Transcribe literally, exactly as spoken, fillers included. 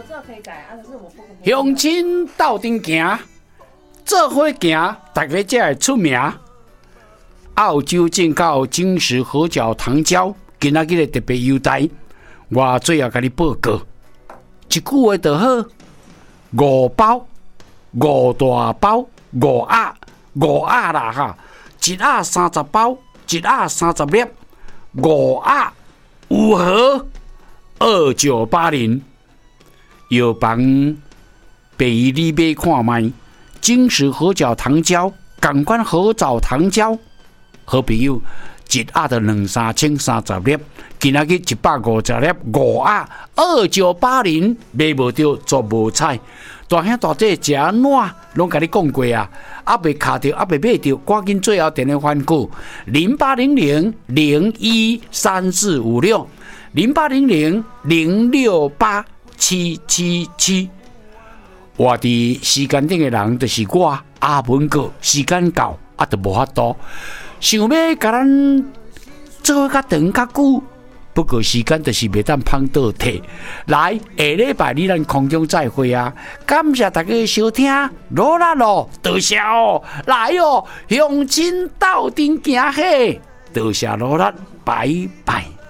我知道可以改啊，可是我不。 乡亲斗阵行，做伙行，大家才会出名。澳洲进口金石合角糖胶，今仔日的特别优待，我最后甲你报告，一句话就好：五包、五大包、五鸭、五鸭啦哈，一鸭三十包，一鸭三十粒，五鸭五盒，二九八零。药房便宜你买看卖，金石合角糖胶，同款合枣糖胶，好朋友一鸭的两三千三十粒，今仔日一百五十粒五鸭，二九八零，买无到做无彩。大兄大姐食安怎，拢甲你讲过啊，还未卡到，还未买到，赶紧最后电话番号零八零零零一三四五六零八零零零六八。七七七，活伫时间顶的人就是我阿文哥，时间到啊，就无法度。想要甲咱做较长较久，不过时间就是袂当碰倒退。来，下礼拜你咱空中再会啊！感谢大家的收听，罗啦咯，多谢哦，来哦，乡亲斗阵行嘿，多谢罗啦，拜拜。